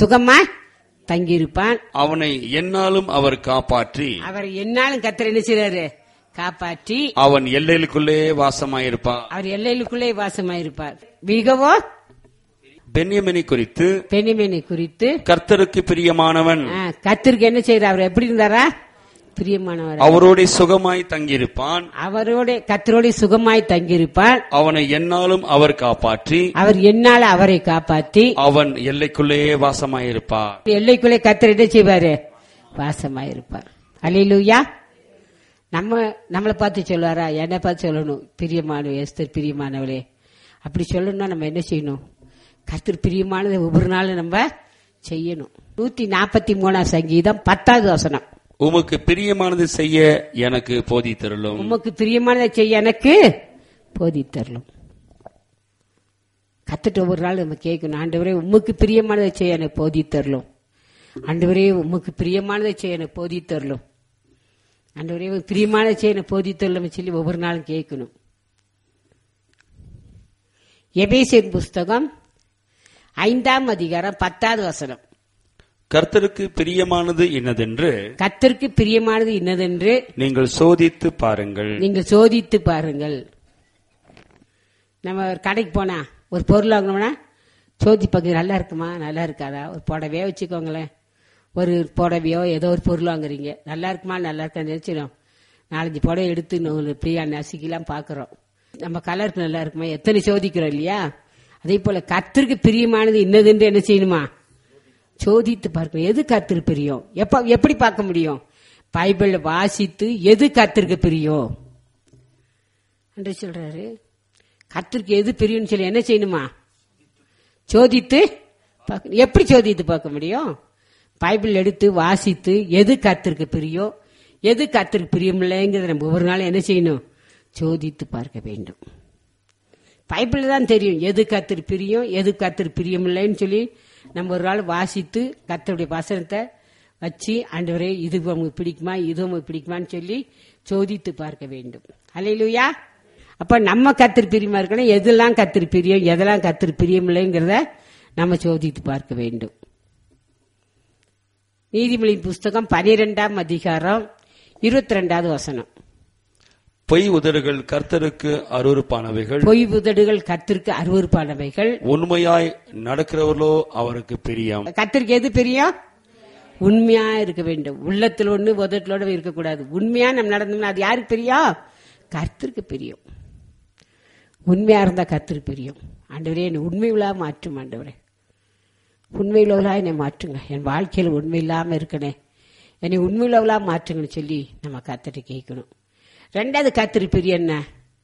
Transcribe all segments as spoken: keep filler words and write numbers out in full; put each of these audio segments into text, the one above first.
சுகமா தங்கியிருப்பான். அவனை என்னாலும் அவர் காப்பாற்றி அவர் என்னாலும் கர்த்தர் என்ன செய்றாரு? காப்பாற்றி அவன் எல்லைக்குள்ளே வாசமாயிருப்பார். அவர் எல்லைக்குள்ளே வாசமாயிருப்பார். மிகவும் பென்யமீனை குறித்து பென்யமீனை குறித்து கர்த்தருக்கு பிரியமானவன், கர்த்தருக்கு என்ன செய்யறார்? அவர் எப்படி இருந்தாரா? பிரியமானவர். அவரோட சுகமாய் தங்கியிருப்பான். அவரோட கர்த்தரோட சுகமாய் தங்கியிருப்பான். அவனை என்னாலும் அவர் காப்பாற்றி அவர் என்னால அவரை காப்பாற்றி அவன் எல்லைக்குள்ளே வாசமாயிருப்பார். எல்லைக்குள்ளே கர்த்தர் என்ன செய்வாரு? வாசமாயிருப்பார். அல்லேலூயா. நம்ம நம்மளை பார்த்து சொல்லுவாரா? என்னை பார்த்து சொல்லணும், பிரியமானவ எஸ்தர் பிரியமானவளே. அப்படி சொல்லணும்னா நம்ம என்ன செய்யணும்? கர்த்தர் பிரியமானதை ஒவ்வொரு நாளும் நம்ம செய்யணும். நூத்தி நாற்பத்தி மூணாம் சங்கீதம் பத்தாவது வசனம். உமக்கு பிரியமானது செய்ய எனக்கு போதித்தருளும். உமக்கு பிரியமானதை செய்ய எனக்கு போதித்தருளும். கத்துட்டு ஒவ்வொரு நாள் நம்ம கேட்கணும், ஆண்டவரே உமக்கு பிரியமானதை செய்ய எனக்கு போதித்தருளும். ஆண்டவரே உமக்கு பிரியமானதை செய்ய எனக்கு போதித்தருளும். ஆண்டவரே பிரியமானதை செய்ய எனக்கு போதித்தருளும் சொல்லி ஒவ்வொரு நாளும் கேட்கணும். எபேசியர் புஸ்தகம் ஐந்தாம் அதிகாரம் பத்தாவது வசனம். கர்த்தருக்கு பிரியமானது இன்னதென்று கர்த்தருக்கு பிரியமானது இன்னதென்று நீங்கள் சோதித்து பாருங்கள். நீங்கள் சோதித்து பாருங்கள். நம்ம ஒரு கடைக்கு போனா ஒரு பொருள் வாங்கணும்னா சோதி பார்க்க, நல்லா இருக்குமா நல்லா இருக்காதா? ஒரு புடவையோ வச்சுக்கோங்களேன், ஒரு புடவையோ ஏதோ ஒரு பொருள் வாங்குறீங்க, நல்லா இருக்குமா நல்லா இருக்கான்னு நினைச்சிடும். நாலஞ்சு புடவை எடுத்து பிரியா நசுக்கலாம் பாக்குறோம். நம்ம கலருக்கு நல்லா இருக்குமா எத்தனை சோதிக்கிறோம் இல்லையா? அதே போல கர்த்தருக்கு பிரியமானது இன்னதென்று என்ன செய்யணுமா? சோதித்து பார்க்கணும். எது கர்த்தருக்கு பிரியம்? எப்ப எப்படி பார்க்க முடியும்? பைபிள் வாசித்து எது கர்த்தருக்கு பிரியம் என்று சொல்றாரு. கர்த்தருக்கு எது பிரியும் சொல்லி என்ன செய்யணுமா? சோதித்து பார்க்கணும். எப்படி சோதித்து பார்க்க முடியும்? பைபிள் எடுத்து வாசித்து எது கர்த்தருக்கு பிரியம், எது கர்த்தருக்கு பிரியமில்லைங்கிறத நம்ம ஒவ்வொரு நாளும் என்ன செய்யணும்? சோதித்து பார்க்க வேண்டும். பைபிள் தான் தெரியும் எது கர்த்தருக்கு பிரியம், எது கர்த்தருக்கு பிரியமில்லைன்னு சொல்லி நம்ம ஒரு நாள் வாசித்து கர்த்தருடைய வசனத்தை வச்சு ஆண்டவரே இது உங்களுக்கு பிடிக்குமா இது உங்களுக்கு பிடிக்குமான்னு சொல்லி சோதித்து பார்க்க வேண்டும். அல்லேலூயா. அப்ப நம்ம கர்த்தருக்கு பிரியமா இருக்கணும். எதெல்லாம் கர்த்தருக்கு பிரியம், எதெல்லாம் கர்த்தருக்கு பிரியமில்லைங்கிறத நம்ம சோதித்து பார்க்க வேண்டும். நீதிமொழியின் புஸ்தகம் பனிரெண்டாம் அதிகாரம் இருபத்தி ரெண்டாவது வசனம். பொய் உதடுகள் கர்த்தருக்கு அருவருப்பானவைகள். பொய் உதடுகள் கர்த்தருக்கு அருவருப்பானவைகள். உண்மையாய் நடக்கிறவர்களோ அவருக்கு பிரியம். கர்த்தருக்கு எது பிரியம்? உண்மையா இருக்க வேண்டும். உள்ளத்துல ஒண்ணு உதட்டலோட இருக்கக்கூடாது. உண்மையா நம்ம நடந்தோம்னா அது யாருக்கு பிரியம்? கர்த்தருக்கு பிரியம். உண்மையா இருந்தா கர்த்தருக்கு பிரியம். ஆண்டவரே என்னை உண்மை உள்ளா மாற்றும். ஆண்டவரே உண்மை உள்ளவளா என்னை மாற்றுங்க. என் வாழ்க்கையில் உண்மை இல்லாம இருக்கனே, என்னை உண்மை உள்ளவளா மாற்றுங்கன்னு சொல்லி நம்ம கர்த்தரை கேட்கணும். ரெண்டாவது கர்த்தருக்கு பிரியம் என்ன?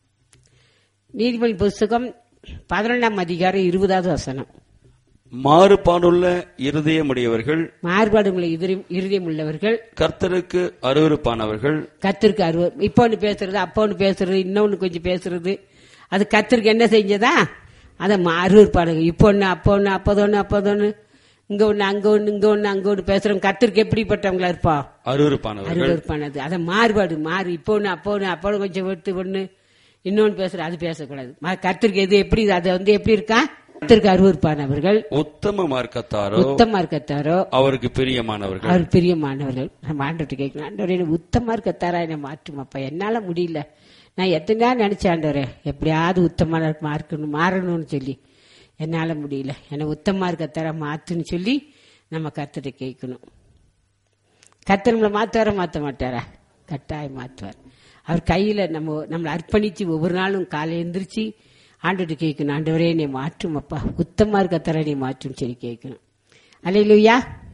நீதிமொழி புஸ்தகம் பதினொன்றாம் அதிகாரம் இருபதாவது வசனம். மாறுபாடுள்ள இருதயமுடையவர்கள் மாறுபாடுள்ள இருதயம் உள்ளவர்கள் கர்த்தருக்கு அருவருப்பானவர்கள். கர்த்தருக்கு அருவ இப்ப ஒண்ணு பேசுறது, அப்ப ஒண்ணு பேசுறது, இன்னொன்னு கொஞ்சம் பேசுறது, அது கர்த்தருக்கு என்ன செஞ்சதா? அத அருவருப்பாடுங்க. இப்ப ஒண்ணு அப்ப ஒண்ணு அப்பதொன்னு அப்பதொன்னு இங்க ஒண்ணு அங்க ஒண்ணு இங்க ஒண்ணு அங்க ஒண்ணு பேசுறோம். கர்த்தருக்கு எப்படிப்பட்டவங்களா இருப்பா? அருவருப்பானவர்கள். அருவருப்பானது. அத மாறுபாடு மாறு. இப்ப ஒண்ணு அப்ப ஒண்ணு அப்ப கொஞ்சம் எடுத்து ஒண்ணு இன்னொன்னு பேசுற, அது பேசக்கூடாது. கர்த்தருக்கு எது எப்படி அது வந்து எப்படி இருக்கா? கர்த்தருக்கு அருவருப்பானவர்கள். உத்தம மார்க்கத்தாரோ உத்தம மார்க்கத்தாரோ அவருக்கு பிரியமானவர்கள். அவர் பிரியமானவர்கள். நம்ம ஆண்டவர்கிட்ட கேட்கணும், ஆண்டவரே உத்தம மார்க்கத்தாரா என்னை மாற்றுமாப்பா, என்னால முடியல, நான் எத்தனை நாள் நினைச்சேன் ஆண்டவரே எப்படியாவது உத்தம மார்க்கணும் மாறணும்னு சொல்லி, என்னால முடியல, என்னை உத்தம மார்க்கத்தாரா மாத்துன்னு சொல்லி நம்ம கர்த்தரை கேட்கணும். கர்த்தர் நம்மளை மாத்துவார மாற்ற மாட்டாரா? கட்டாயம் மாற்றுவார். அவர் கையில நம்ம நம்மளை அர்ப்பணிச்சு ஒவ்வொரு நாளும் காலை எந்திரிச்சு ஆண்டுட்டு கேட்கணும், ஆண்டவரே நீ மாற்றும் அப்பா, உத்தமா இருக்கத்தர நீ மாற்றும் சொல்லி கேட்கணும். அல்லேலூயா.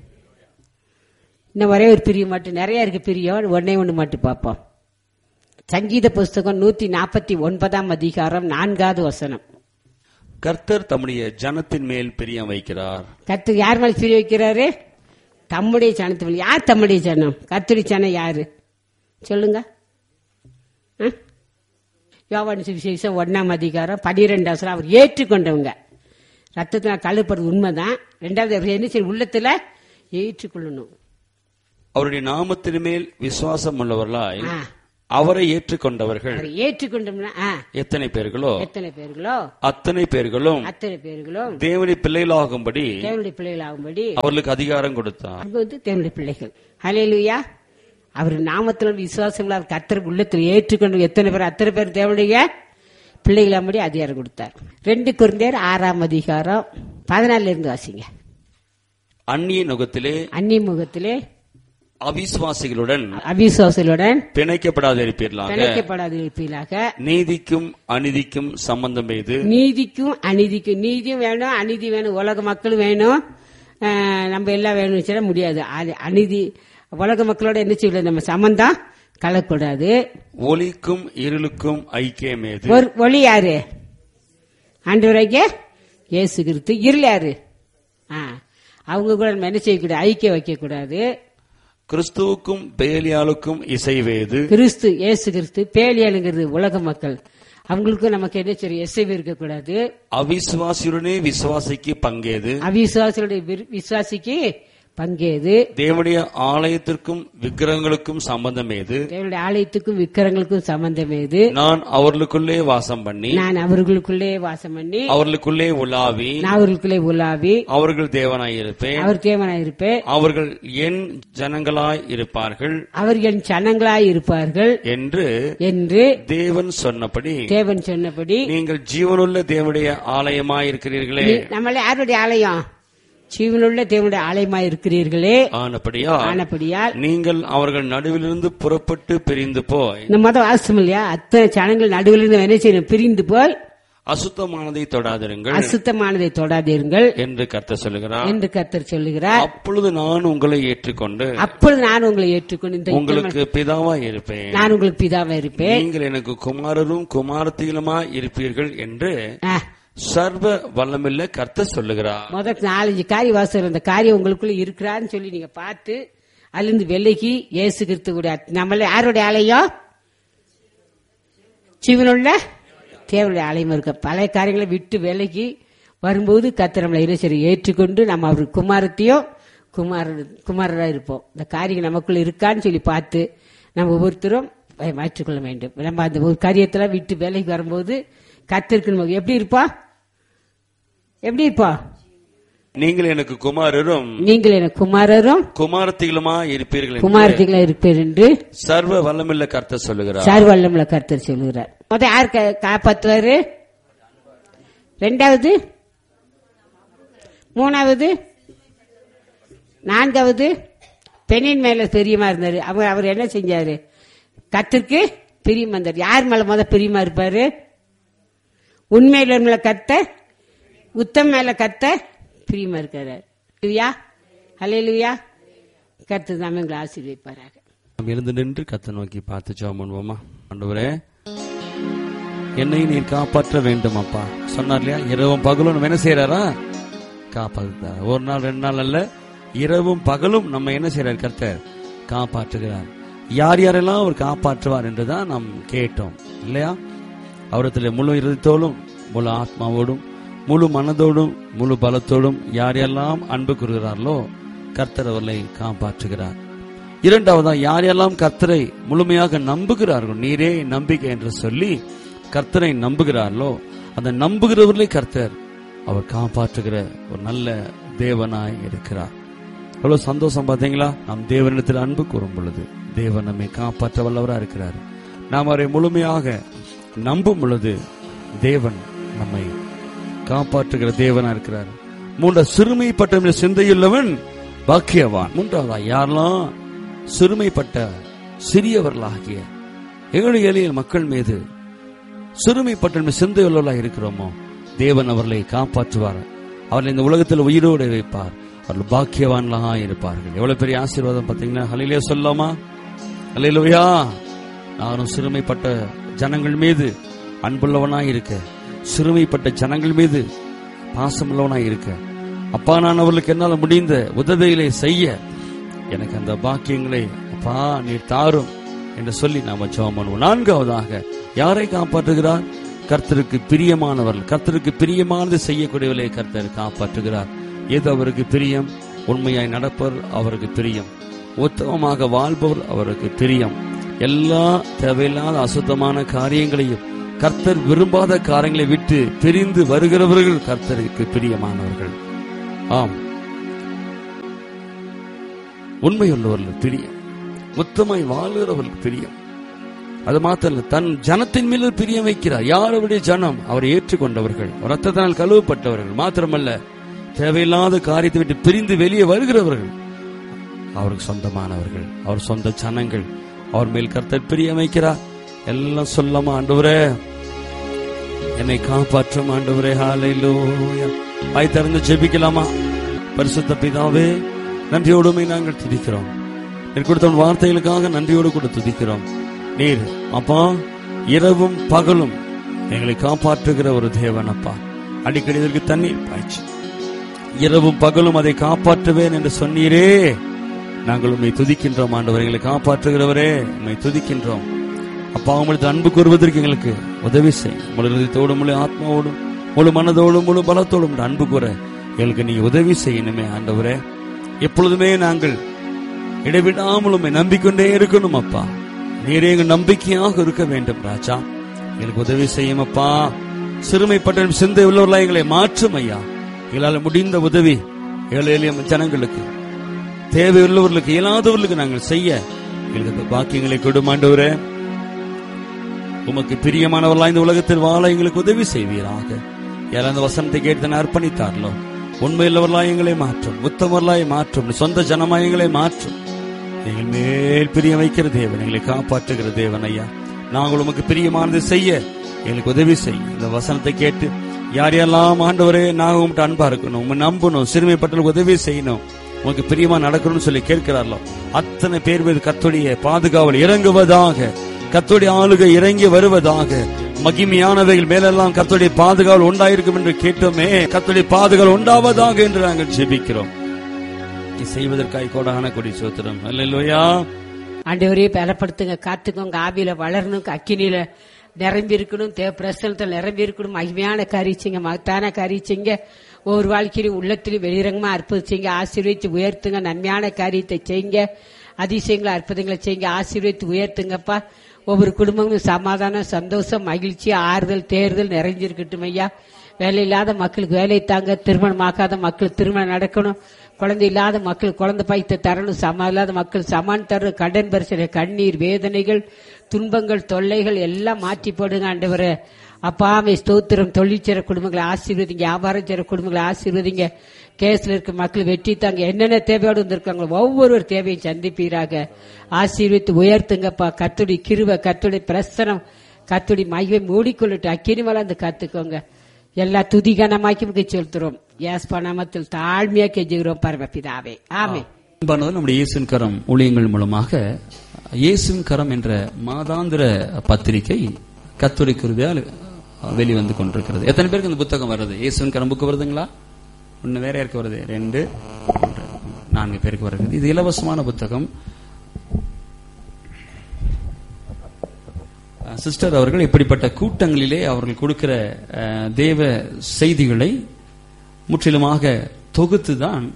இன்னும் ஒரே ஒரு பிரியம் மட்டும், நிறைய இருக்கு பிரியம், ஒன்னே ஒண்ணு மட்டும் பார்ப்போம். சங்கீத புஸ்தகம் நூத்தி நாற்பத்தி ஒன்பதாம் அதிகாரம் நான்காவது வசனம். கர்த்தர் தம்முடைய ஜனத்தின் மேல் பிரியம் வைக்கிறார். கர்த்தர் யார் மேல் பிரியம் வைக்கிறாரு? தம்முடைய ஜனத்தின் மேல். யார் தம்முடைய ஜனம்? கர்த்தருடைய ஜனம் யாரு சொல்லுங்க? யோவான் சுவிசேஷம் ஒன்னாம் அதிகாரம் பனிரெண்டாம் வசனம். அவர் ஏற்றுக்கொண்டவங்க. ரத்தத்தினால் கழுவுறது உண்மைதான். ரெண்டாவது அவர் என்ன செய்ய? உள்ளத்துல ஏற்றுக்கொள்ளணும். அவருடைய நாமத்தின் மேல் விசுவாசம் உள்ளவர்களாய் அவரை ஏற்றுக்கொண்டவர்கள் அவரை ஏற்றுக்கொண்டோம்னா ஆ, எத்தனை பேர்களோ எத்தனை பேர்களோ அத்தனை பேர்களும் அத்தனை பேர்களும் தேவனுடைய பிள்ளைகளாகும்படி தேவனுடைய பிள்ளைகள் ஆகும்படி அவர்களுக்கு அதிகாரம் கொடுத்தார். அவங்க வந்து தேவனுடைய பிள்ளைகள். ஹல்லேலூயா. அவர் நாமத்தில் விசுவாசங்களா கர்த்தர் உள்ளத்தில் ஏற்றுக்கொண்டு எத்தனை பேர் அத்தனை பேர் தேவனுடைய பிள்ளைகளாகும்படி அதிகாரம் கொடுத்தார். ரெண்டு கொரிந்தியர் ஆறாம் அதிகாரம் பதினாலுல இருந்து வாசிங்க. அந்நிய நுகத்திலே அந்நிய முகத்திலே அவிசுவாசிகளுடன் அவிசுவாசிகளுடன் பிணைக்கப்படாதிருப்பீர்களாக, பிணைக்கப்படாதிருப்பீர்களாக. நீதிக்கும் அநீதிக்கும் சம்பந்தம் எது? நீதிக்கும் அநீதிக்கும், நீதியும் வேணும் அநீதி வேணும், உலக மக்களும் வேணும், ஆஹ், நம்ம எல்லாம் வேணும்னு சொல்ல முடியாது. அது அநீதி உலக மக்களோட என்ன செய்யல, நம்ம சம்பந்தம் கலக்கூடாது. ஒளிக்கும் இருளுக்கும் ஐக்கியம் ஏது? ஒரு ஒளி யாரு? ஆண்டவராகிய இயேசு கிறிஸ்து. இருள் யாரு? ஆ, அவங்க கூட நம்ம என்ன செய்யக்கூடாது, ஐக்கியம் வைக்க கூடாது. கிறிஸ்துவுக்கும் பேலியாளுக்கும் இசைவேது? கிறிஸ்து இயேசு கிறிஸ்து. பேலியாளுங்கிறது உலக மக்கள், அவங்களுக்கும் நமக்கு என்ன செய்ய இசைவு இருக்கக்கூடாது. அவிசுவாசியுடனே விசுவாசிக்கு பங்கேது? அவிசுவாசிகளுடைய வி- விசுவாசிக்கு பங்கேது. தேவனுடைய ஆலயத்திற்கும் விக்கிரகங்களுக்கும் சம்பந்தம் ஏது? தேவனுடைய ஆலயத்துக்கும் விக்கிரங்களுக்கும் சம்பந்தம் ஏது? நான் அவர்களுக்குள்ளே வாசம் பண்ணி நான் அவர்களுக்குள்ளே வாசம் பண்ணி அவர்களுக்குள்ளே உலாவி நான் அவர்களுக்குள்ளே உலாவி அவர்கள் தேவனாயிருப்பேன், அவர் தேவனாயிருப்பேன், அவர்கள் என் ஜனங்களாய் இருப்பார்கள் அவர் என் சனங்களாய் இருப்பார்கள் என்று என்று தேவன் சொன்னபடி தேவன் சொன்னபடி நீங்கள் ஜீவனுள்ள தேவனுடைய ஆலயமாய் இருக்கிறீர்களே. நீ- நம்மள யாருடைய ஆலயம்? ஜீவனுள்ள தேவனுடைய ஆலயமாய் இருக்கிறீர்களே. ஆனபடியா ஆனபடியால் நீங்கள் அவர்கள் நடுவிலிருந்து புறப்பட்டு பிரிந்து போய் இந்த மதம் வாசம் இல்லையா, அத்தனை சனங்கள் நடுவில் இருந்து என்ன செய்யணும், பிரிந்து போய் அசுத்தமானதை தொடாதிருங்கள் அசுத்தமானதை தொடாதீர்கள் என்று கர்த்தர் சொல்லுகிறார். என்று கர்த்தர் சொல்லுகிறார். அப்பொழுது நான் உங்களை ஏற்றுக்கொண்டு அப்பொழுது நான் உங்களை ஏற்றுக்கொண்டு இந்த உங்களுக்கு பிதாவாய் இருப்பேன், நான் உங்களுக்கு பிதாவா இருப்பேன். நீங்கள் எனக்கு குமாரரும் குமாரத்திலுமாய் இருப்பீர்கள் என்று ஆ, சர்வ வல்லமில்ல கர்த்தர் சொல்லுகிறார். முதல் நாலஞ்சு காரிய வாசல் அந்த காரியம் உங்களுக்குள்ள இருக்கிறான்னு சொல்லி நீங்க பார்த்து அதிலிருந்து விலகி இயேசு கிறிஸ்துவுடைய நம்மள யாருடைய ஆலயம்? ஜீவனுள்ள தேவனுடைய ஆலயம் இருக்க. பழைய காரியங்களை விட்டு விலகி வரும்போது கர்த்தர் நம்மளை இறைச்சரை ஏற்றுக்கொண்டு நம்ம அவர் குமாரத்தையும் குமார குமாரராக இருப்போம். இந்த காரியம் நமக்குள்ள இருக்கான்னு சொல்லி பார்த்து நம்ம ஒவ்வொருத்தரும் மாற்றிக்கொள்ள வேண்டும். நம்ம அந்த ஒரு காரியத்துல விட்டு விலகி வரும்போது கர்த்தருக்கு நம்ம எப்படி இருப்போம்? எப்படி இருப்போம்? நீங்கள் எனக்கு குமாரரும் நீங்கள் எனக்கு குமாரரும் குமாரத்திலுமா இருப்பீர்கள் என்று குமாரத்திகளா இருப்பீர் என்று சர்வ வல்லமில்ல கர்த்தர் சொல்லுகிறார். சார்வல்லம்ல கர்த்தர் சொல்லுகிறார். முதல் யார் கா- காப்பாத்துவாரு? ரெண்டாவது, மூணாவது, நான்காவது பெண்ணின் மேல பிரியமா இருந்தாரு. அவர் அவர் என்ன செஞ்சாரு? கர்த்தருக்கு பிரியமா இருந்தார். யார் மேல முத பிரியமா இருப்பாரு? உண்மையில கர்த்தர், உத்தம மேல கர்த்தர் பிரியமா இருக்கிறார். ஹல்லேலூயா, ஹல்லேலூயா. கர்த்தர் நாம எங்களை ஆசீர்வதிப்பாராக. நாம் எழுந்து நின்று கர்த்தரை நோக்கி பார்த்து ஜெபம் பண்ணுவோமா? ஆண்டவரே, என்னை நீர் காப்பாற்ற வேண்டும் அப்பா சொன்னார் இல்லையா? இரவும் பகலும் நம்ம என்ன செய்யறாரா? காப்பாற்றுறார். ஒரு நாள் ரெண்டு நாள் அல்ல, இரவும் பகலும் நம்ம என்ன செய்யறார்? கர்த்தர் காப்பாற்றுகிறார். யார் யாரெல்லாம் அவர் காப்பாற்றுவார் என்றுதான் நாம் கேட்டோம் இல்லையா? அவரத்தில் முழு இருதயத்தோடும் முழு ஆத்மாவோடும் முழு மனதோடும் முழு பலத்தோடும் யார் யாரெல்லாம் அன்பு கூறுகிறார்களோ கர்த்தர் அவர்களை காப்பாற்றுகிறார். இரண்டாவதா, யார் யாரெல்லாம் கர்த்தரை முழுமையாக நம்புகிறார்கள், நீரே நம்பிக்கை என்று சொல்லி கர்த்தரை நம்புகிறார்களோ அந்த நம்புகிறவர்களை கர்த்தர் அவர் காப்பாற்றுகிற ஒரு நல்ல தேவனாய் இருக்கிறார். எவ்வளவு சந்தோஷம் பார்த்தீங்களா? நாம் தேவனிடத்தில் அன்பு கூறும் பொழுது தேவன் நம்மை காப்பாற்ற வல்லவராக இருக்கிறார். நாம் அவரை முழுமையாக நம்பும் பொழுது தேவன் நம்மை காப்பாற்றுகிற தேவனா இருக்கிறார். மூன்றாவது, சிறுமைப்பட்ட சிந்தையுள்ளவன் பாக்கியவான். மூன்றாவதா, யாரெல்லாம் சிறுமைப்பட்ட சிறியவர்களாகிய எங்களுடைய எளிய மக்கள் மீது சிறுமைப்பட்ட சிந்தையுள்ளவர்களாக இருக்கிறோமோ தேவன் அவர்களை காப்பாற்றுவார். அவர்களை இந்த உலகத்தில் உயிரோடு வைப்பார். அவர்கள் பாக்கியவான்களாக இருப்பார்கள். எவ்வளவு பெரிய ஆசீர்வாதம் பார்த்தீங்கன்னா? ஹல்லேலூயா சொல்லாமா? ஹல்லேலூயா. நானும் சிறுமைப்பட்ட ஜனங்கள் மீது அன்புள்ளவனாய் இருக்க, சிறுமைப்பட்ட ஜனங்கள் மீது பாசமுள்ளவனாய் இருக்க, அப்பா நான் அவர்களுக்கு என்னால் முடிந்த உதவிகளை செய்ய எனக்கு அந்த பாக்கியங்களை அப்பா நீர் தாரும் என்று சொல்லி நாம ஜெபம் பண்ணுவோம். நான்காவதாக, யாரை காப்பாற்றுகிறார்? கர்த்தருக்கு பிரியமானவர்கள். கர்த்தருக்கு பிரியமானது செய்யக்கூடியவர்களை கர்த்தர் காப்பாற்றுகிறார். எது அவருக்கு பிரியம்? உண்மையாய் நடப்பவர் அவருக்கு பிரியம், உத்தமமாக வாழ்பவர் அவருக்கு பிரியம், எல்லா தேவையில்லாத அசுத்தமான காரியங்களையும் கர்த்தர் விரும்பாத காரியங்களை விட்டு பிரிந்து வருகிறவர்கள் கர்த்தருக்கு பிரியமானவர்கள். ஆம், உண்மையுள்ளவர்கள் பிரியம், உத்தமாய் வாழ்கிறவர்கள் பிரியம். அது மாத்திரம் தன் ஜனத்தின் மீது பிரியம் வைக்கிறார். யார் அவருடைய ஜனம்? அவரை ஏற்றுக்கொண்டவர்கள், ரத்தத்தினால் கழுவப்பட்டவர்கள். மாத்திரமல்ல, தேவையில்லாத காரியத்தை விட்டு பிரிந்து வெளியே வருகிறவர்கள் அவருக்கு சொந்தமானவர்கள், அவர் சொந்த ஜனங்கள். அவர் மேல் கர்த்தர் பிரியம் வைக்கிறார். எல்லாம் சொல்லாம, ஆண்டவரே என்னை காப்பாற்றும் ஆண்டவரே. ஹல்லேலூயா. வாய் திறந்து ஜெபிக்கலாமா? பரிசுத்த பிதாவே, நன்றியோடுமே நாங்கள் துதிக்கிறோம். நீர் கொடுத்த வார்த்தைகளுக்காக நன்றியோடு கூட துதிக்கிறோம். நீர் அப்பா இரவும் பகலும் எங்களை காப்பாற்றுகிற ஒரு தேவன் அப்பா. அடிக்கடி இதற்கு தண்ணீர் பாய்ச்சி இரவும் பகலும் அதை காப்பாற்றுவேன் என்று சொன்னீரே. நாங்கள் உண்மை துதிக்கின்றோம் ஆண்டவர். எங்களை காப்பாற்றுகிறவரே, உண்மை துதிக்கின்றோம் அப்பா. உங்களுக்கு அன்பு கூறுவதற்கு எங்களுக்கு உதவி செய்யும். முழு ஹிருதயத்தோடும், முழு ஆத்மாவோடும், முழு மனதோடும், முழு பலத்தோடும் அன்பு கூற எங்களுக்கு நீ உதவி செய்யணுமே ஆண்டவரே. எப்பொழுதுமே நாங்கள் இடைவிடாமல் உண்மை நம்பிக்கொண்டே இருக்கணும் அப்பா. நீரே எங்கள் நம்பிக்கையாக இருக்க வேண்டும் ராஜா. எங்களுக்கு உதவி செய்யும் அப்பா. சிறுமைப்பட்ட சிந்தை உள்ளவர்களாக எங்களை மாற்றும் ஐயா. எங்களால் முடிந்த உதவி ஏழை எளிய ஜனங்களுக்கு, தேவையுள்ளவர்களுக்கு, இயலாதவர்களுக்கு நாங்கள் செய்ய எங்களுக்கு பாக்கியங்களை கொடும் ஆண்டவரே. உமக்கு பிரியமானவர்களாக இந்த உலகத்தில் வாழ எங்களுக்கு உதவி செய்வீராக. யாரும் அந்த வசனத்தை கேட்டு அர்ப்பணித்தார்களோ, உண்மையுள்ளவர்களாக எங்களை மாற்றும், உத்தமர்களாய் மாற்றும், சொந்த ஜனமாய் எங்களை மாற்றும். எங்கள் மேல் பிரியம் வைக்கிற தேவன், எங்களை காப்பாற்றுகிற தேவன் ஐயா. நாங்கள் உமக்கு பிரியமானதை செய்ய எங்களுக்கு உதவி செய்யும். இந்த வசனத்தை கேட்டு யார் யாரெல்லாம் ஆண்டவரே நாங்கள் உங்கள்கிட்ட அன்பா இருக்கணும், உங்க நம்பணும், சிறுமைப்பட்டவர்களுக்கு உதவி செய்யணும், உனக்கு பிரியமா நடக்கணும்னு சொல்லி கேட்கிறார்களோ அத்தனை பேர் மீது கர்த்தருடைய பாதுகாவல் இறங்குவதாக, கர்த்தருடைய ஆளுகை இறங்கி வருவதாக. மகிமையானவைகள் மேலெல்லாம் கர்த்தருடைய பாதுகாவல் உண்டாயிருக்கும் என்று கேட்டோமே. கர்த்தருடைய பாதுகாவல் உண்டாவதாக என்று நாங்கள் ஜெபிக்கிறோம். செய்வதற்காக கோடான கொடி சோத்திரம். அல்லேலூயா. ஆண்டவரே பலப்படுத்துங்க, காத்துக்கோங்க. ஆவியில வளரணும், அக்கினியில நிரம்பி இருக்கணும், தேவ பிரசனத்தில் நிரம்பி இருக்கணும். மகிமையான காரிச்சிங்க, மகத்தான காரிச்சிங்க. ஒவ்வொரு வாழ்க்கையிலும் உள்ளத்திலும் வெளிரங்கமா அற்புதம் ஆசீர்வதித்து உயர்த்துங்க. நன்மையான காரியத்தை செய்யுங்க, அதிசயங்களை அற்புதங்களை செய்யுங்க, ஆசீர்வதித்து உயர்த்துங்கப்பா. ஒவ்வொரு குடும்பமும் சமாதானம், சந்தோஷம், மகிழ்ச்சி, ஆறுதல், தேர்தல் நிறைஞ்சிருக்கட்டும் ஐயா. வேலை இல்லாத மக்களுக்கு வேலை தாங்க, திருமணமாக்காத மக்கள் திருமணம் நடக்கணும், குழந்தை இல்லாத மக்கள் குழந்தை பாய்த்த தரணும், சமா இல்லாத மக்கள் சமான் தரணும். கடன் பிரச்சனை, கண்ணீர், வேதனைகள், துன்பங்கள், தொல்லைகள் எல்லாம் மாற்றி போடுங்க ஆண்டவரே. அப்பாமை ஸ்தோத்திரம். தொழிற்சேர குடும்பங்களை ஆசீர்வதிங்க, வியாபாரம் செய்ற குடும்பங்களை ஆசீர்வதிங்க. கேஸ்ல இருக்க மக்கள் வெற்றி தாங்க. என்னென்ன தேவையோடு வந்திருக்காங்களோ ஒவ்வொரு தேவையும் சந்திப்பீராக. ஆசீர்வித்து உயர்த்துங்கப்பா. கர்த்தருடைய கிருபை, கர்த்தருடைய பிரசனம், கர்த்தருடைய மகிமை மூடிக்கொள்ளட்டு. அக்கினி வளர்ந்து காத்துக்கோங்க. எல்லா துதிகனமாக்கி செலுத்துறோம். யாஸ்பா நாமத்தில் தாழ்மையா கெஞ்சுகிறோம் பரமபிதாவே, ஆமென். நம்முடைய இயேசுவின் கரம் ஊழியங்கள் மூலமாக இயேசுவின் கரம் என்ற மாதாந்திர பத்திரிகை கர்த்தருடைய கிருபையால் வெளிவந்து கொண்டிருக்கிறது. எத்தனை பேருக்கு இந்த புத்தகம் வருது? இயேசுவின் கரம் புக்கு வருதுங்களா? ஒன்னு வேற யாருக்கு வருது? ரெண்டு, நான்கு பேருக்கு வருது. இது இலவசமான புத்தகம். சிஸ்டர் அவர்கள் இப்படிப்பட்ட கூட்டங்களிலே அவர்கள் கொடுக்கிற தேவ செய்திகளை முற்றிலுமாக தொகுத்துதான்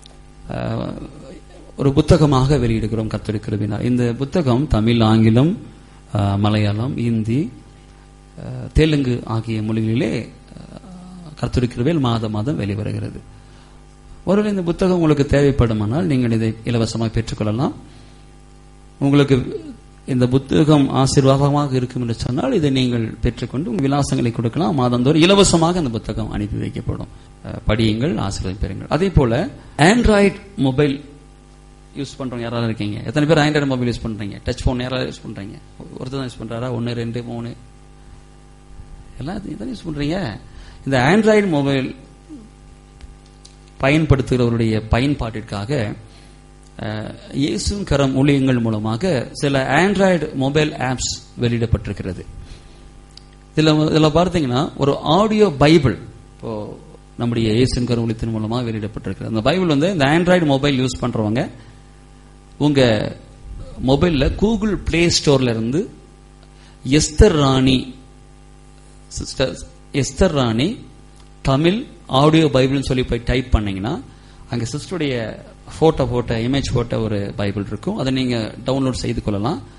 ஒரு புத்தகமாக வெளியிடுகிறோம் கர்த்தருடைய கிருபையினால். இந்த புத்தகம் தமிழ், ஆங்கிலம், மலையாளம், இந்தி, தெலுங்கு ஆகிய மொழிகளிலே கர்த்தருடைய கிருபையில் மாதம் மாதம் வெளிவருகிறது. ஒருவேளை இந்த புத்தகம் உங்களுக்கு தேவைப்படுமானால் நீங்கள் இதை இலவசமாக பெற்றுக்கொள்ளலாம். உங்களுக்கு இந்த புத்தகம் ஆசீர்வாதமாக இருக்கும் என்று சொன்னால் இதை நீங்கள் பெற்றுக்கொண்டு உங்கள் விலாசங்களை கொடுக்கலாம். மாதந்தோறும் இலவசமாக இந்த புத்தகம் அனுப்பி வைக்கப்படும். படியுங்கள், ஆசீர்வாதம் பெறுங்கள். அதே போல ஆண்ட்ராய்டு மொபைல் யூஸ் பண்றவங்க யாராவது இருக்கீங்க? எத்தனை பேர் ஆண்ட்ராய்டு மொபைல் யூஸ் பண்றீங்க? டச் போன் யாராவது யூஸ் பண்றீங்க? ஒருத்தர் யூஸ் பண்றாரா? ஒன்னு, ரெண்டு, மூணு, எல்லாம் இதான் யூஸ் பண்றீங்க. இந்த ஆண்ட்ராய்டு மொபைல் பயன்படுத்துகிறவருடைய பயன்பாட்டிற்காக இயேசுவின் கரம் ஊழியங்கள் மூலமாக சில ஆண்ட்ராய்டு மொபைல் ஆப்ஸ் வெளியிடப்பட்டிருக்கிறது. இதுல இதுல பார்த்தீங்கன்னா ஒரு ஆடியோ பைபிள் இப்போ நம்முடைய இயேசுவின் கரம் ஊழியத்தின் மூலமாக வெளியிடப்பட்டிருக்கிறது. அந்த பைபிள் வந்து இந்த ஆண்ட்ராய்டு மொபைல் யூஸ் பண்றவங்க உங்க மொபைல்ல கூகுள் பிளே ஸ்டோர்ல இருந்து எஸ்தர் ராணி சிஸ்டர் எஸ்தர் ராணி தமிழ் ஆடியோ பைபிள்னு சொல்லி போய் டைப் பண்ணீங்கன்னா அங்க சிஸ்டருடைய போட்டோ போட்ட இமேஜ் போட்ட ஒரு பைபிள் இருக்கும். அதை நீங்க டவுன்லோட் செய்து கொள்ளலாம்.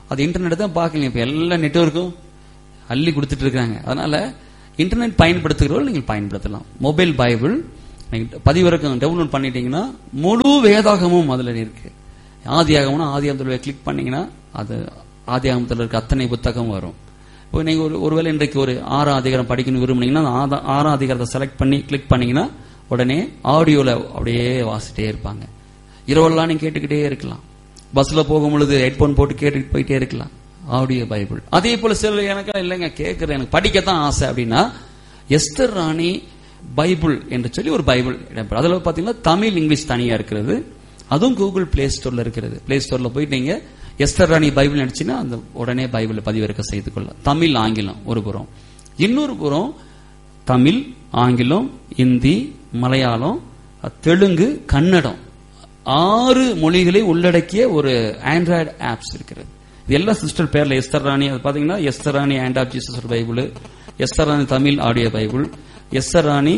அது இன்டர்நெட் தான் பார்க்கல. இப்ப எல்லா நெட்வொர்க்கும் அள்ளி கொடுத்துட்டு இருக்காங்க. அதனால இன்டர்நெட் பயன்படுத்துகிறவர்கள் நீங்கள் பயன்படுத்தலாம். மொபைல் பைபிள் நீங்க பதிவிறக்கம் டவுன்லோட் பண்ணிட்டீங்கன்னா முழு வேதாகமும் அதுல இருக்கு. ஆதியாகம்னா ஆதியாகத்துல கிளிக் பண்ணீங்கன்னா அது ஆதியாகமத்தில் இருக்க அத்தனை புத்தகம் வரும். இப்போ நீங்க ஒரு ஒருவேளை இன்றைக்கு ஒரு ஆறாம் அதிகாரம் படிக்கணும் விரும்புனீங்கன்னா ஆறாம் அதிகாரத்தை செலக்ட் பண்ணி கிளிக் பண்ணீங்கன்னா உடனே ஆடியோல அப்படியே வாசிட்டே இருப்பாங்க. இரவெல்லாம் நீங்க கேட்டுக்கிட்டே இருக்கலாம். பஸ்ல போகும் பொழுது ஹெட்போன் போட்டு கேட்டுக்கிட்டு போயிட்டே இருக்கலாம். Audio Bible. அதே போல சில எனக்கு இல்லைங்க கேட்கறது எனக்கு படிக்கத்தான் ஆசை அப்படின்னா எஸ்தர் ராணி பைபிள் என்று சொல்லி ஒரு பைபிள் இடம்பெறும். அதுல பாத்தீங்கன்னா தமிழ் இங்கிலீஷ் தனியா இருக்கிறது. அதுவும் கூகுள் பிளே ஸ்டோர்ல இருக்கிறது. பிளே ஸ்டோர்ல போயிட்டு நீங்க எஸ்தர் ராணி பைபிள் நினைச்சுன்னா அந்த உடனே பைபிளை பதிவிறக்க செய்து கொள்ள. தமிழ் ஆங்கிலம் ஒரு புறம், இன்னொரு புறம் தமிழ் ஆங்கிலம் இந்தி மலையாளம் தெலுங்கு கன்னடம் ஆறு மொழிகளை உள்ளடக்கிய ஒரு ஆண்ட்ராய்டு ஆப்ஸ் இருக்கிறது. இது எல்லா சிஸ்டர் பேர்ல எஸ்தர் ராணி. அது பாத்தீங்கன்னா Esther Rani hand of Jesus Bible, Esther Rani Tamil audio Bible, Esther Rani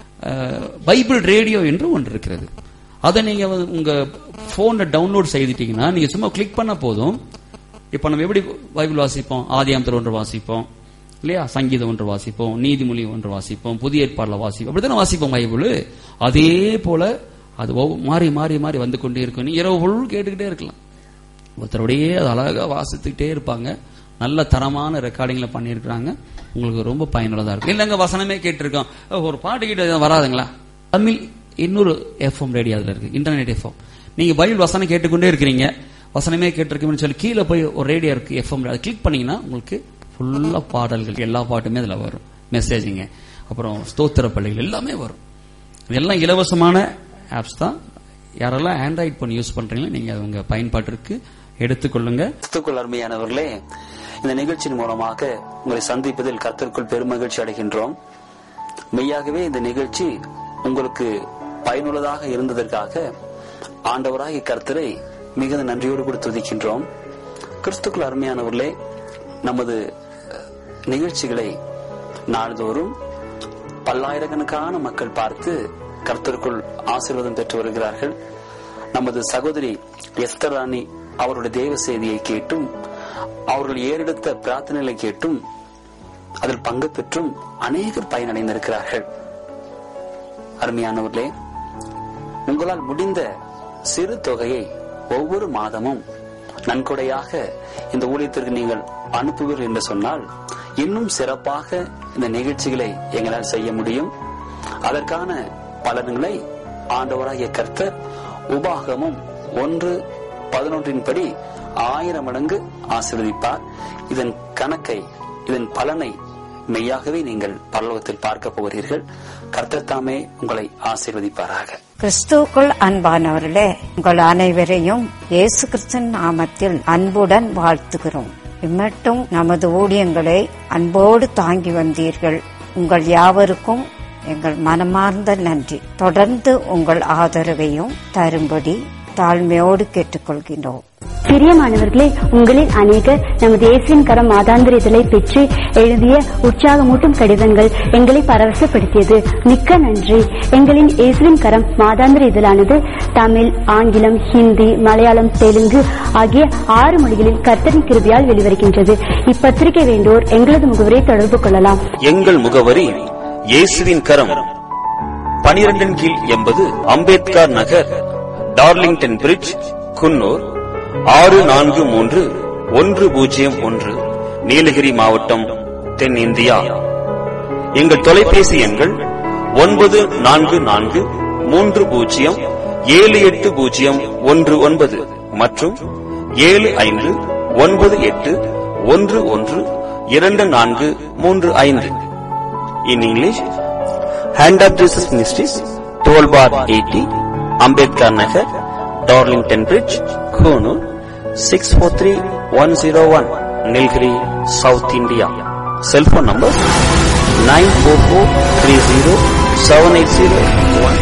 Bible radio என்று ஒன்று இருக்கிறது. அதை நீங்க உங்க போன்ல டவுன்லோட் செய்துட்டீங்கன்னா நீங்க சும்மா கிளிக் பண்ண போதும். இப்ப நம்ம எப்படி பைபிள் வாசிப்போம்? ஆதியாகமத்தில் ஒன்று வாசிப்போம் இல்லையா, சங்கீதம் ஒன்று வாசிப்போம், நீதிமொழி ஒன்று வாசிப்போம், புதிய ஏற்பாடுல வாசிப்போம், அப்படித்தானே வாசிப்போம் பைபிள். அதே போல அது மாறி மாறி மாறி வந்து கொண்டே இருக்கும். நீ இரவு பொருள் கேட்டுக்கிட்டே இருக்கலாம். ஒருத்தருடையே அது அழகா வாசித்துக்கிட்டே இருப்பாங்க. நல்ல தரமான ரெக்கார்டிங்ல பண்ணிருக்காங்க. உங்களுக்கு ரொம்ப பயனுள்ளதா இருக்கும். இல்லங்க வசனமே கேட்டிருக்கோம், ஒரு பாட்டு கிட்ட வராதுங்களா? தமிழ் இன்னொரு எஃப்எம் ரேடியோ அதுல இருக்கு, இன்டர்நெட் எஃப்எம். நீங்க பைபிள் வசனம் கேட்டுக்கொண்டே இருக்கிறீங்க, வசனமே கேட்டிருக்கோம்னு சொல்லி கீழே போய் ஒரு ரேடியோ இருக்கு எஃப்எம், அதை கிளிக் பண்ணீங்கன்னா உங்களுக்கு ஃபுல்லா பாடல்கள் எல்லா பாட்டுமே அதுல வரும். மெசேஜிங்க, அப்புறம் ஸ்தோத்திர பள்ளிகள் எல்லாமே வரும். இதெல்லாம் இலவசமான ஆப்ஸ் தான். யாரெல்லாம் ஆண்ட்ராய்டு போன் யூஸ் பண்றீங்களோ நீங்க உங்க பயன்பாட்டிற்கு எடுத்துக்கொள்ளுங்க. கிறிஸ்துவுக்குள் அருமையானவர்களே, இந்த நிகழ்ச்சியின் மூலமாக உங்களை சந்திப்பதில் கர்த்தருக்குள் பெருமகிழ்ச்சி அடைகின்றோம். மெய்யாகவே இந்த நிகழ்ச்சி உங்களுக்கு பயனுள்ளதாக இருந்ததற்காக ஆண்டவராகிய கர்த்தரை மிகுந்த நன்றியோடு கூட துதிக்கின்றோம். கிறிஸ்துவுக்குள் அருமையானவர்களே, நமது நிகழ்ச்சிகளை நாள்தோறும் பல்லாயிரக்கணக்கான மக்கள் பார்த்து கர்த்தருக்குள் ஆசீர்வாதம் பெற்று வருகிறார்கள். நமது சகோதரி எஸ்தர் ராணி அவருடைய தேவ செய்தியை கேட்டும் அவர்கள் ஏறெடுத்த பிரார்த்தனைகளை கேட்டும் அதில் பங்கு பெற்றும் அநேகர் பயனடைந்திருக்கிறார்கள். அருமையானவர்களே, உங்களால் முடிந்த சிறு தொகையை ஒவ்வொரு மாதமும் நன்கொடையாக இந்த ஊழியத்திற்கு நீங்கள் அனுப்புவீர்கள் என்று சொன்னால் இன்னும் சிறப்பாக இந்த நிகழ்ச்சிகளை எங்களால் செய்ய முடியும். அதற்கான பலன்களை ஆண்டவராகிய கர்த்தர் உபாகமும் ஒன்று பதினொன்றின் படி ஆயிரம் மடங்கு ஆசீர்வதிப்பார். இதன் கணக்கை, இதன் பலனை மெய்யாகவே நீங்கள் பரலோகத்தில் பார்க்க போகிறீர்கள். கர்த்தர் தாமே உங்களை ஆசீர்வதிப்பாராக. கிறிஸ்துவுக்குள் அன்பானவர்களே, உங்கள் அனைவரையும் இயேசு கிறிஸ்துவின் நாமத்தில் அன்புடன் வாழ்த்துகிறோம். இம்மட்டும் நமது ஊழியங்களை அன்போடு தாங்கி வந்தீர்கள். உங்கள் யாவருக்கும் எங்கள் மனமார்ந்த நன்றி. தொடர்ந்து உங்கள் ஆதரவையும் தரும்படி தாழ்மையோடு கேட்டுக்கொள்கிறோம். பிரியமானவர்களே, உங்களில் அநேகர் நமது இயேசுவின் கரம் மாதாந்திர இதழை பெற்று எழுதிய உற்சாகமூட்டும் கடிதங்கள் எங்களை பரவசப்படுத்தியது. மிக்க நன்றி. எங்களின் இயேசுவின் கரம் மாதாந்திர இதழானது தமிழ், ஆங்கிலம், ஹிந்தி, மலையாளம், தெலுங்கு ஆகிய ஆறு மொழிகளில் கர்த்தரின் கிருபையால் வெளிவருகின்றது. இப்பத்திரிகை வேண்டோர் எங்களது முகவரை தொடர்பு கொள்ளலாம். எங்கள் முகவரி இயேசுவின் கரம், பனிரெண்டின் கீழ் எண்பது அம்பேத்கர் நகர், டார்லிங்டன் பிரிட்ஜ், குன்னூர் ஆறு நான்கு மூன்று ஒன்று பூஜ்ஜியம் ஒன்று, நீலகிரி மாவட்டம், தென்னிந்தியா. எங்கள் தொலைபேசி எண்கள் ஒன்பது நான்கு நான்கு மூன்று பூஜ்ஜியம் ஏழு எட்டு பூஜ்ஜியம் ஒன்று ஒன்பது மற்றும் ஏழு ஐந்து ஒன்பது எட்டு ஒன்று ஒன்று இரண்டு நான்கு மூன்று ஐந்து. In English, hand of Jesus ministries, twelve bar eighty, Ambedkar Nagar, Darlington bridge, Coonoor six four three one zero one, Nilgiri, south India. Cellphone number nine four four three zero seven eight zero one